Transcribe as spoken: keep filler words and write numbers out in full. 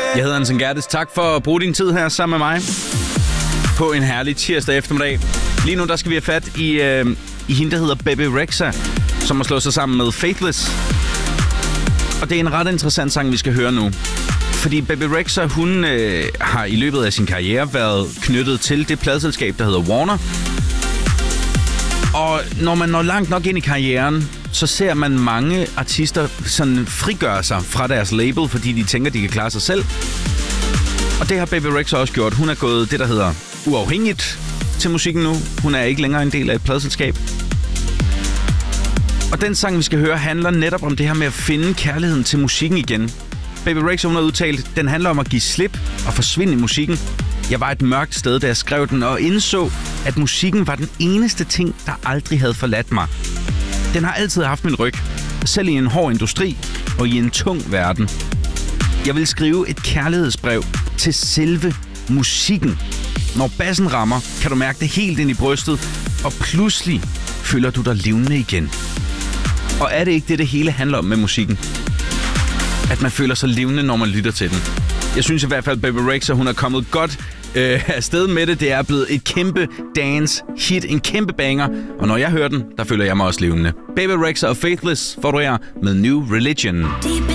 Jeg hedder Anson Gerdes. Tak for at bruge din tid her sammen med mig på en herlig tirsdag eftermiddag. Lige nu der skal vi have fat i, øh, i hende, der hedder Bebe Rexha, som har slået sig sammen med Faithless. Og det er en ret interessant sang, vi skal høre nu. Fordi Bebe Rexha, hun øh, har i løbet af sin karriere været knyttet til det pladeselskab, der hedder Warner. Og når man når langt nok ind i karrieren, så ser man mange artister sådan frigøre sig fra deres label, fordi de tænker, de kan klare sig selv. Og det har Bebe Rexha også gjort. Hun er gået det, der hedder uafhængigt til musikken nu. Hun er ikke længere en del af et pladeselskab. Og den sang, vi skal høre, handler netop om det her med at finde kærligheden til musikken igen. Bebe Rexha, hun har udtalt, den handler om at give slip og forsvinde i musikken. Jeg var et mørkt sted, da jeg skrev den, og indså, at musikken var den eneste ting, der aldrig havde forladt mig. Den har altid haft min ryg, selv i en hård industri og i en tung verden. Jeg vil skrive et kærlighedsbrev til selve musikken. Når bassen rammer, kan du mærke det helt ind i brystet, og pludselig føler du dig levende igen. Og er det ikke det, det hele handler om med musikken? At man føler sig levende, når man lytter til den. Jeg synes i hvert fald, at Bebe Rexha, hun er kommet godt øh, afsted med det. Det er blevet et kæmpe dance-hit, en kæmpe banger. Og når jeg hører den, der føler jeg mig også levende. Bebe Rexha og Faithless får du her med New Religion. Deep